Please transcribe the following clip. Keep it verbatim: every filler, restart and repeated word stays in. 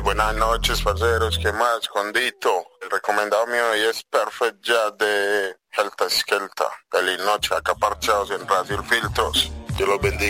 buenas noches, parceros. ¿Qué más? Condito. El recomendado mío hoy es Perfect Jazz de Helta Skelta. Feliz noche, acá parchados en Radio Filtros. Dios los bendiga.